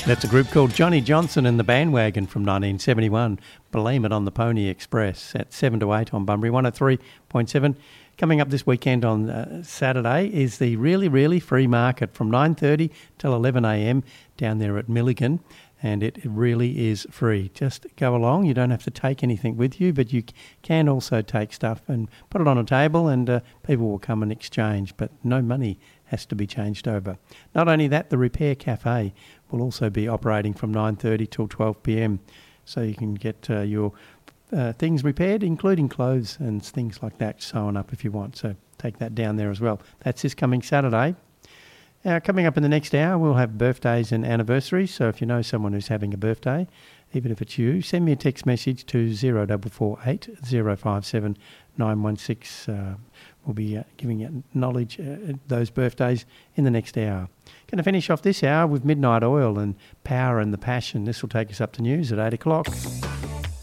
That's a group called Johnny Johnson and the Bandwagon from 1971. Blame It on the Pony Express at 7 to 8 on Bunbury 103.7. Coming up this weekend on Saturday is the Really, Really Free Market from 9:30 till 11 a.m. down there at Milligan. And it really is free. Just go along. You don't have to take anything with you, but you can also take stuff and put it on a table and people will come and exchange, but no money has to be changed over. Not only that, the Repair Cafe will also be operating from 9:30 till 12 p.m. So you can get your things repaired, including clothes and things like that, sewn up if you want. So take that down there as well. That's this coming Saturday. Coming up in the next hour, we'll have birthdays and anniversaries. So if you know someone who's having a birthday, even if it's you, send me a text message to 0448 057 916. We'll be giving you knowledge those birthdays in the next hour. Going to finish off this hour with Midnight Oil and Power and the Passion. This will take us up to news at 8 o'clock.